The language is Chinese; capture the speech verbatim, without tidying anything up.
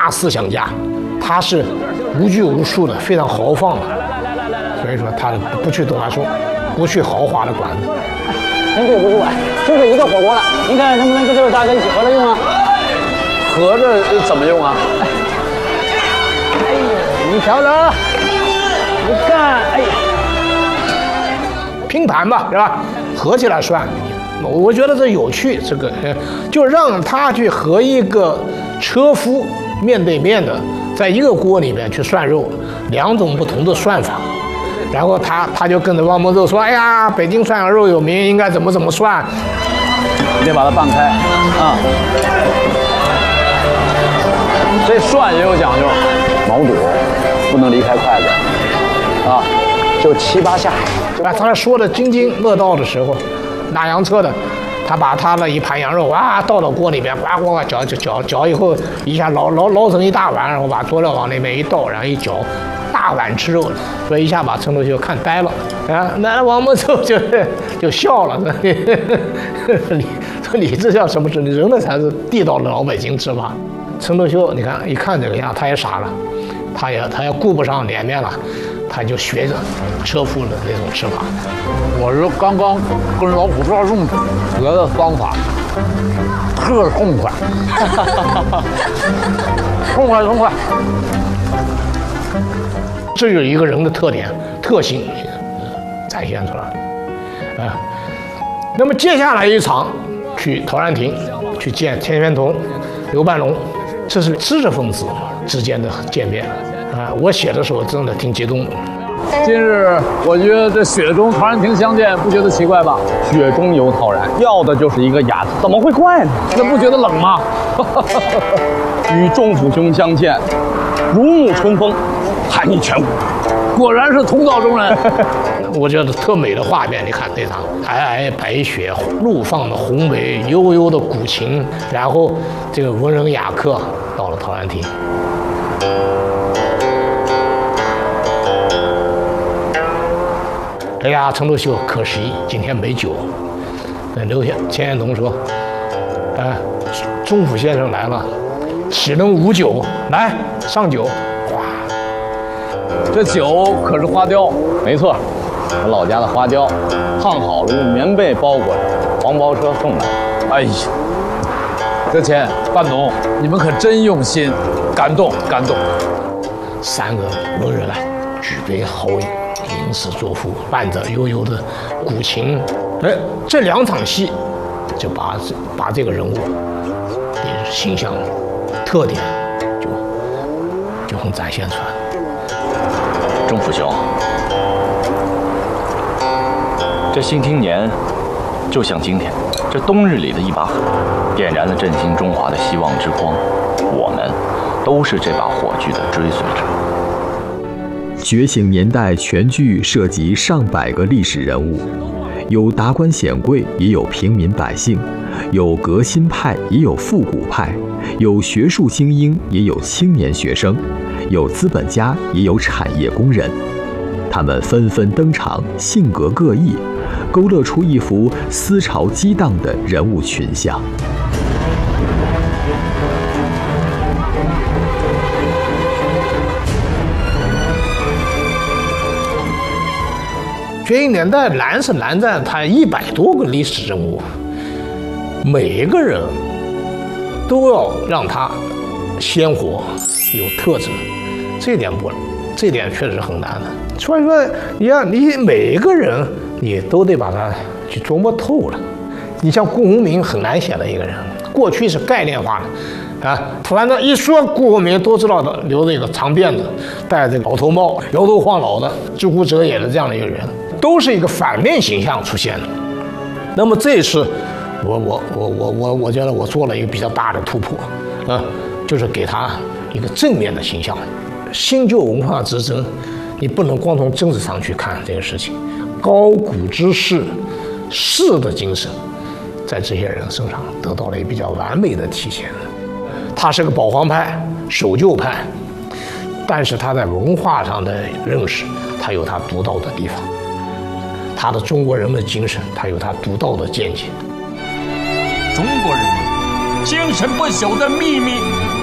大思想家，他是无拘无束的，非常豪放的。所以说他不去东华松，不去豪华的馆子。 真对不住啊，就这一个火锅了，您看能不能跟这位大哥一起合着用啊？ 合着怎么用啊？ 哎呀，你瞧着，你看，哎呀， 拼盘吧，是吧？合起来算。我觉得这有趣，这个就让他去和一个车夫面对面的，在一个锅里面去涮肉，两种不同的涮法。然后他他就跟着汪孟寿说：“哎呀，北京涮羊肉有名，应该怎么怎么涮。” 你得把它拌开啊。这涮也有讲究，毛肚不能离开筷子啊，就七八下。 啊，他说的津津乐道的时候，拉洋车的，他把他的一盘羊肉啊倒到锅里面，呱呱呱搅搅搅搅以后，一下捞捞捞成一大碗，然后把佐料往那边一倒，然后一搅。大碗吃肉，所以一下把陈独秀看呆了啊！那王孟寿就就笑了，你说你这叫什么吃？你人的才是地道的老百姓吃法。陈独秀，你看一看这个样，他也傻了，他也他也顾不上脸面了，他就学着车夫的那种吃法。 我是刚刚跟老虎抓粽子学的方法，特痛快，痛快痛快。 这就是一个人的特点、特性展现出来啊。那么接下来一场去陶然亭去见钱玄同、刘半龙，这是知识分子之间的见面啊。我写的时候真的挺激动的。 今日我觉得这雪中陶然亭相见，不觉得奇怪吧？ 雪中有陶然，要的就是一个雅字，怎么会怪呢？ 那不觉得冷吗？ 与仲甫兄相见，如沐春风。寒意全无， 果然是同道中人。 我觉得特美的画面，你看这场皑皑白雪，怒放的宏伟，悠悠的古琴，然后这个文人雅客到了陶然亭。哎呀，陈独秀可惜今天没酒。那刘钱玄同说：“哎，仲甫先生来了，岂能无酒？来上酒。” 这酒可是花雕， 没错，我老家的花雕，烫好了用棉被包裹着，黄包车送来。 哎呀，这钱半农，你们可真用心，感动感动。 三个文人啊，举杯豪饮，吟诗作赋，伴着悠悠的古琴，哎，这两场戏就把这把这个人物的形象特点就就很展现出来。 仲甫兄，这新青年就像今天这冬日里的一把火，点燃了振兴中华的希望之光。我们都是这把火炬的追随者。 觉醒年代全剧涉及上百个历史人物，有达官显贵，也有平民百姓，有革新派，也有复古派，有学术精英，也有青年学生。有资本家，也有产业工人，他们纷纷登场，性格各异，勾勒出一幅思潮激荡的人物群像。 觉醒年代难是难在它一百多个历史人物，每一个人都要让他鲜活有特质。这点不，这点确实很难的。所以说，你要你每一个人，你都得把他去琢磨透了。你像顾鸿铭很难写的一个人，过去是概念化的，啊，反正一说顾鸿铭都知道的，留着一个长辫子，戴这个老头帽，摇头晃脑的，知乎者也的这样的一个人，都是一个反面形象出现的。那么这次，我我我我我我觉得我做了一个比较大的突破，啊，就是给他一个正面的形象。新旧文化之争，你不能光从政治上去看这个事情，高古之士，士的精神，在这些人身上得到了一个比较完美的体现。他是个保皇派、守旧派，但是他在文化上的认识，他有他独到的地方。他的中国人的精神，他有他独到的见解。 中国人精神不朽的秘密。